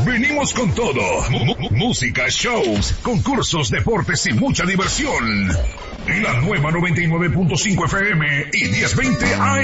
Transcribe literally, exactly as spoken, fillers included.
venimos con todo. M- m- música, shows, concursos, deportes y mucha diversión. La nueva noventa y nueve punto cinco F M y diez veinte A M.